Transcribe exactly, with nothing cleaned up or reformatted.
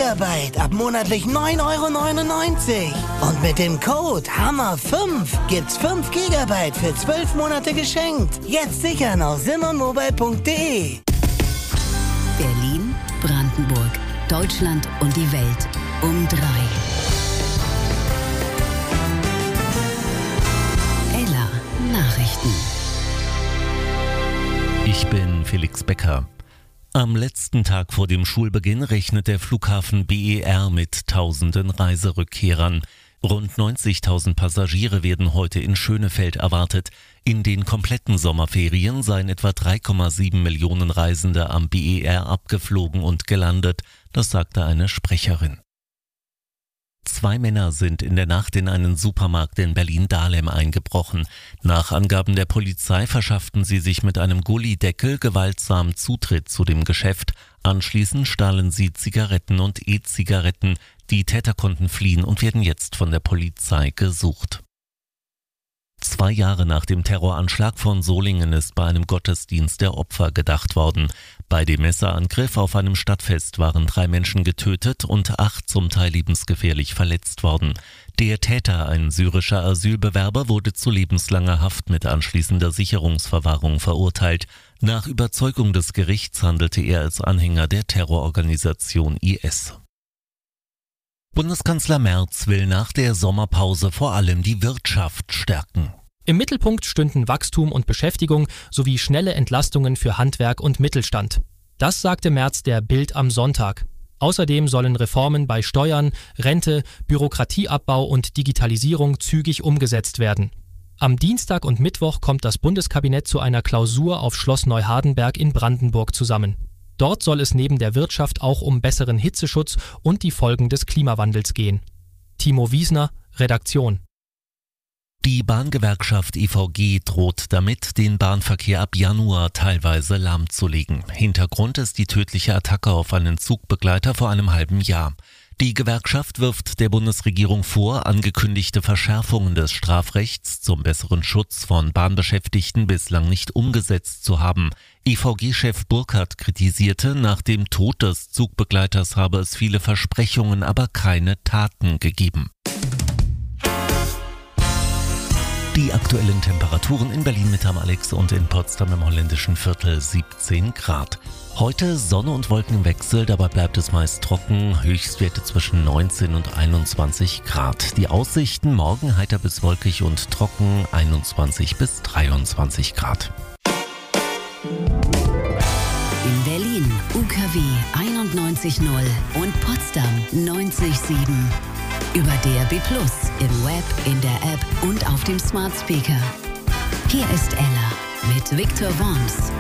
Gigabyte ab monatlich neun Euro neunundneunzig. Und mit dem Code Hammer fünf gibt's fünf Gigabyte für zwölf Monate geschenkt. Jetzt sichern auf simmermobile punkt de. Berlin, Brandenburg, Deutschland und die Welt um drei. Ella Nachrichten. Ich bin Felix Becker. Am letzten Tag vor dem Schulbeginn rechnet der Flughafen B E R mit tausenden Reiserückkehrern. Rund neunzigtausend Passagiere werden heute in Schönefeld erwartet. In den kompletten Sommerferien seien etwa drei Komma sieben Millionen Reisende am B E R abgeflogen und gelandet, das sagte eine Sprecherin. Zwei Männer sind in der Nacht in einen Supermarkt in Berlin-Dahlem eingebrochen. Nach Angaben der Polizei verschafften sie sich mit einem Gullideckel gewaltsam Zutritt zu dem Geschäft. Anschließend stahlen sie Zigaretten und E-Zigaretten. Die Täter konnten fliehen und werden jetzt von der Polizei gesucht. Zwei Jahre nach dem Terroranschlag von Solingen ist bei einem Gottesdienst der Opfer gedacht worden. Bei dem Messerangriff auf einem Stadtfest waren drei Menschen getötet und acht zum Teil lebensgefährlich verletzt worden. Der Täter, ein syrischer Asylbewerber, wurde zu lebenslanger Haft mit anschließender Sicherungsverwahrung verurteilt. Nach Überzeugung des Gerichts handelte er als Anhänger der Terrororganisation I S. Bundeskanzler Merz will nach der Sommerpause vor allem die Wirtschaft stärken. Im Mittelpunkt stünden Wachstum und Beschäftigung sowie schnelle Entlastungen für Handwerk und Mittelstand. Das sagte Merz der Bild am Sonntag. Außerdem sollen Reformen bei Steuern, Rente, Bürokratieabbau und Digitalisierung zügig umgesetzt werden. Am Dienstag und Mittwoch kommt das Bundeskabinett zu einer Klausur auf Schloss Neuhardenberg in Brandenburg zusammen. Dort soll es neben der Wirtschaft auch um besseren Hitzeschutz und die Folgen des Klimawandels gehen. Timo Wiesner, Redaktion. Die Bahngewerkschaft I V G droht damit, den Bahnverkehr ab Januar teilweise lahmzulegen. Hintergrund ist die tödliche Attacke auf einen Zugbegleiter vor einem halben Jahr. Die Gewerkschaft wirft der Bundesregierung vor, angekündigte Verschärfungen des Strafrechts zum besseren Schutz von Bahnbeschäftigten bislang nicht umgesetzt zu haben. I V G-Chef Burkhardt kritisierte, nach dem Tod des Zugbegleiters habe es viele Versprechungen, aber keine Taten gegeben. Die aktuellen Temperaturen in Berlin-Mitte am Alex und in Potsdam im holländischen Viertel siebzehn Grad. Heute Sonne und Wolkenwechsel, dabei bleibt es meist trocken, Höchstwerte zwischen neunzehn und einundzwanzig Grad. Die Aussichten morgen heiter bis wolkig und trocken, einundzwanzig bis dreiundzwanzig Grad. In Berlin U K W einundneunzig Komma null und Potsdam neunzig Komma sieben. Über D A B plus, im Web, in der App und auf dem Smart Speaker. Hier ist Ella mit Victor Worms.